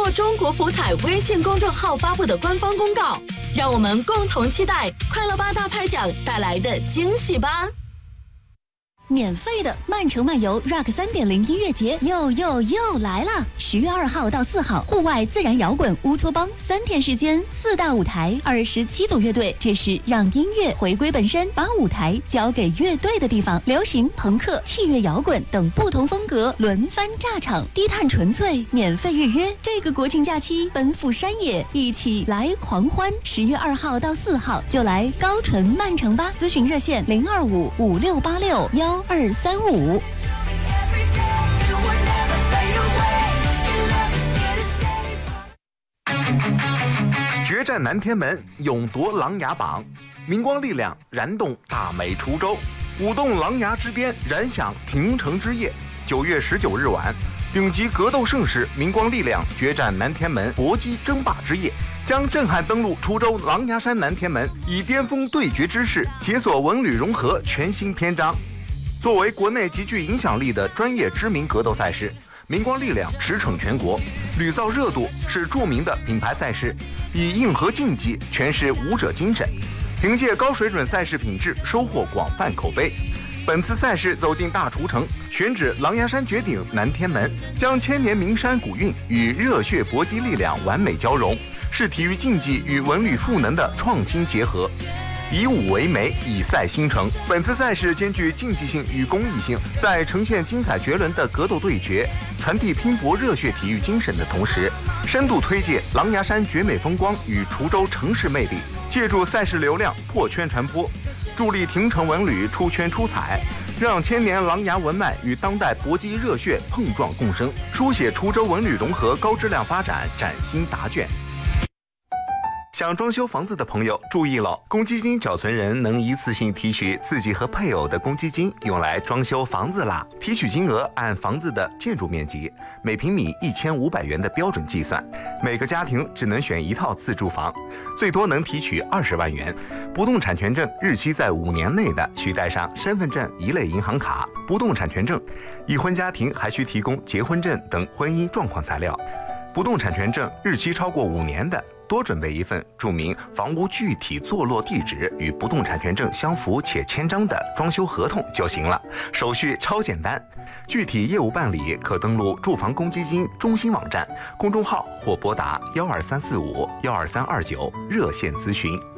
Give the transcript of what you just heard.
过中国福彩微信公众号发布的官方公告，让我们共同期待快乐吧大拍奖带来的惊喜吧。 免费的曼城漫游 Rock 3.0音乐节又来了！10月2号到4号，户外自然摇滚乌托邦3天时间，4大舞台，27组乐队，这是让音乐回归本身，把舞台交给乐队的地方。流行、朋克、器乐摇滚等不同风格轮番炸场，低碳纯粹，免费预约。这个国庆假期奔赴山野，一起来狂欢！10月2号到4号就来高淳曼城吧！咨询热线02556861235。 决战南天门，勇夺琅琊榜，明光力量燃动大美滁州，舞动琅琊之巅，燃响亭城之夜。9月19日晚，顶级格斗盛世明光力量决战南天门搏击争霸之夜，将震撼登陆滁州琅琊山南天门，以巅峰对决之势解锁文旅融合全新篇章。作为国内极具影响力的专业知名格斗赛事，明光力量驰骋全国，屡造热度，是著名的品牌赛事，以硬核竞技诠释武者精神，凭借高水准赛事品质收获广泛口碑。本次赛事走进大滁城，选址琅琊山绝顶南天门，将千年名山古韵与热血搏击力量完美交融，是体育竞技与文旅赋能的创新结合。以武为媒，以赛兴城。本次赛事兼具竞技性与公益性，在呈现精彩绝伦的格斗对决，传递拼搏热血体育精神的同时，深度推介琅琊山绝美风光与滁州城市魅力，借助赛事流量破圈传播，助力亭城文旅出圈出彩，让千年琅琊文脉与当代搏击热血碰撞共生，书写滁州文旅融合高质量发展崭新答卷。想装修房子的朋友注意了，公积金缴存人能一次性提取自己和配偶的公积金，用来装修房子啦。提取金额按房子的建筑面积，每平米1500元的标准计算，每个家庭只能选一套自住房，最多能提取20万元。不动产权证日期在5年内的，需带上身份证一类银行卡、不动产权证；已婚家庭还需提供结婚证等婚姻状况材料。不动产权证日期超过5年的，多准备一份注明房屋具体坐落地址与不动产权证相符且签章的装修合同就行了，手续超简单。具体业务办理可登录住房公积金中心网站、公众号或拨打12345-12329热线咨询。